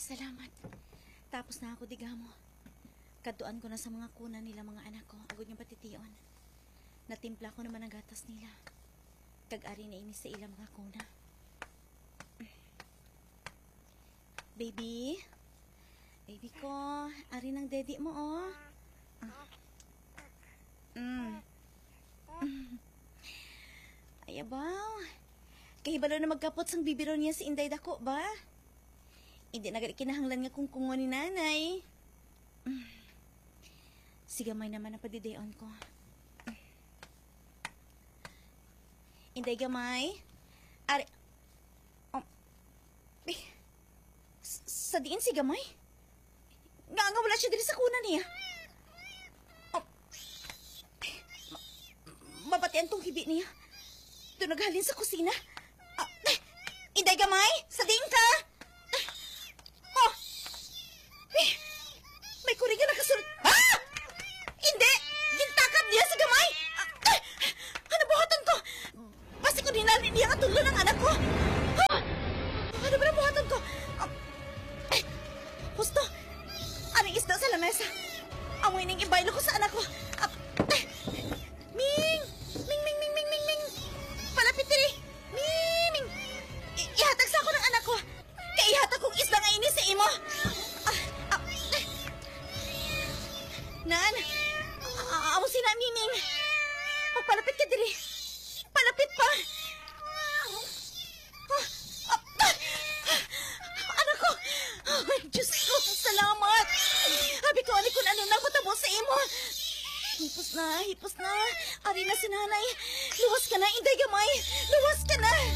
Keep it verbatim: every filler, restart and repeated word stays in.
Salamat. Tapos na ako, digamo. Kaduan ko na sa mga kuna nila mga anak ko. Agod yung patitiyon. Natimpla ko naman ang gatas nila. Kag-ari na inis sa ilang mga kuna. Baby? Baby ko, ari ng daddy mo, oh. Mm. Ay, abaw. Kahibalo na magkapot sang bibiro niya si Inday Dako, ba? Hindi na kinahanglan nga kung kungo ni nanay. Sigamay naman ang padidayon ko. Inday gamay? Ari... Oh. Eh, sa diin si gamay? Nga nga wala siya dili sa kuna niya. Oh. Mabatian tong hibi niya. Doon naghalin sa kusina. Ah, eh, Inday gamay? Sa diin ka? Oh. Eh, may kuringan na kasunod. Ah! Hindi! Gintakap niya sa gamay! Ah, eh, ano buhatan ko? Basi ko dinalin niya ang tulo ng anak ko. Ah! Ano ba na buhatan ko? Ah, eh, Husto, anong isda sa lamesa? Amoy ning ibaylo ko sa anak ko. Ah, eh, Ming! Ming, Ming, Ming, Ming, Ming, Ming! Palapit diri! Ming! Ming! I- ihatag sa ako ng anak ko. Kaya ihatag kong isda nga ini sa imo. Ah, ah, eh. Nan! Ah, amo si na, Miming! Pagpalapit ka diri! Palapit pa! Ah, ah, ah, anak ko! Oh, Diyos ko! Salamat! Habi ko, ani kung ano na patabo sa imo! Hipos na, hipos na! Ari na si nanay! Luwas ka na, Inday gamay! Luwas ka na!